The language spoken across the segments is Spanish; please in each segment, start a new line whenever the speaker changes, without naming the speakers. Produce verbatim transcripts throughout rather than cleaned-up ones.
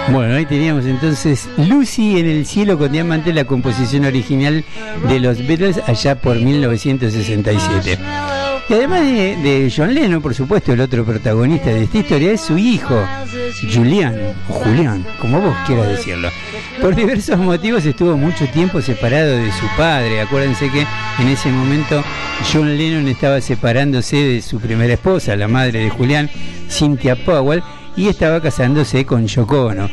Bueno, ahí teníamos entonces Lucy en el cielo con diamante, la composición original de los Beatles allá por mil novecientos sesenta y siete. Y además de, de John Lennon, por supuesto, el otro protagonista de esta historia es su hijo, Julian, o Julián, como vos quieras decirlo. Por diversos motivos estuvo mucho tiempo separado de su padre. Acuérdense que en ese momento John Lennon estaba separándose de su primera esposa, la madre de Julián, Cynthia Powell, y estaba casándose con Yoko Ono.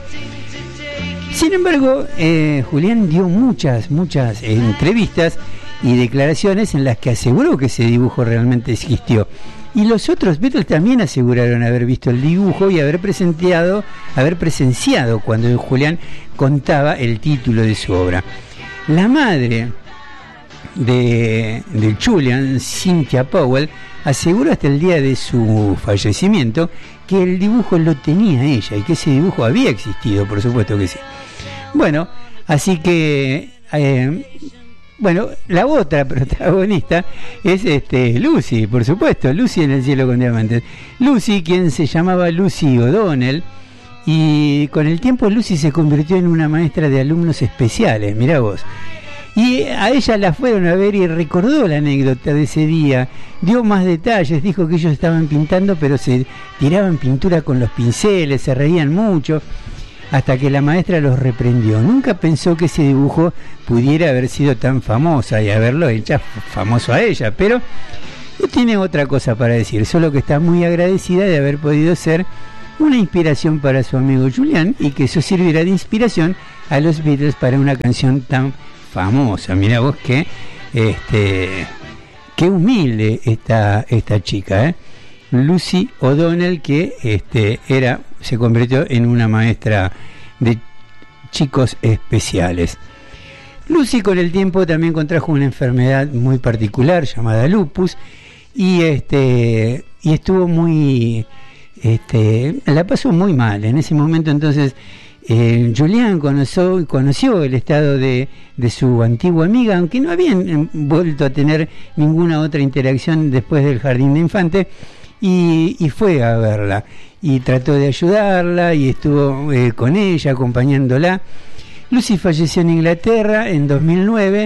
Sin embargo, eh, Julián dio muchas, muchas eh, entrevistas y declaraciones en las que aseguró que ese dibujo realmente existió. Y los otros Beatles también aseguraron haber visto el dibujo y haber presenciado, haber presenciado cuando Julián contaba el título de su obra. La madre de, de Julian, Cynthia Powell, aseguró hasta el día de su fallecimiento que el dibujo lo tenía ella y que ese dibujo había existido, por supuesto que sí. Bueno, así que eh, bueno, la otra protagonista es este Lucy, por supuesto, Lucy en el cielo con diamantes. Lucy, quien se llamaba Lucy O'Donnell, y con el tiempo Lucy se convirtió en una maestra de alumnos especiales, mirá vos. Y a ella la fueron a ver y recordó la anécdota de ese día, dio más detalles, dijo que ellos estaban pintando pero se tiraban pintura con los pinceles, se reían mucho, hasta que la maestra los reprendió. Nunca pensó que ese dibujo pudiera haber sido tan famosa y haberlo hecho famoso a ella, pero no tiene otra cosa para decir, solo que está muy agradecida de haber podido ser una inspiración para su amigo Julián y que eso sirviera de inspiración a los Beatles para una canción tan famosa. Mirá vos que este qué humilde esta esta chica, ¿eh? Lucy O'Donnell, que este era se convirtió en una maestra de chicos especiales. Lucy con el tiempo también contrajo una enfermedad muy particular llamada lupus y este y estuvo muy este la pasó muy mal en ese momento. Entonces Eh, Julián conoció, conoció el estado de, de su antigua amiga, aunque no habían vuelto a tener ninguna otra interacción después del jardín de infantes, y, y fue a verla y trató de ayudarla y estuvo eh, con ella, acompañándola. Lucy falleció en Inglaterra en dos mil nueve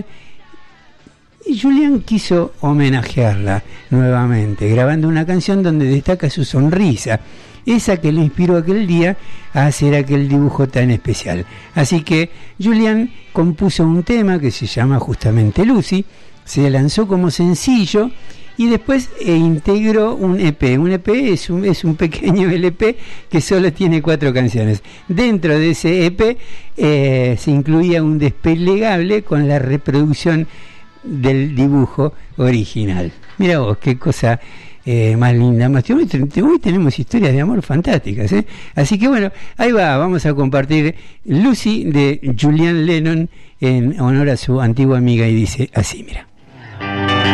y Julián quiso homenajearla nuevamente, grabando una canción donde destaca su sonrisa, esa que le inspiró aquel día a hacer aquel dibujo tan especial. Así que Julián compuso un tema que se llama justamente Lucy, se lanzó como sencillo y después eh, integró un E P. Un E P es un, es un pequeño L P que solo tiene cuatro canciones. Dentro de ese E P eh, se incluía un desplegable con la reproducción del dibujo original. Mira vos, qué cosa Eh, más linda, más hoy, hoy tenemos historias de amor fantásticas, ¿eh? Así que bueno, ahí va, vamos a compartir Lucy de Julian Lennon en honor a su antigua amiga y dice así, mira.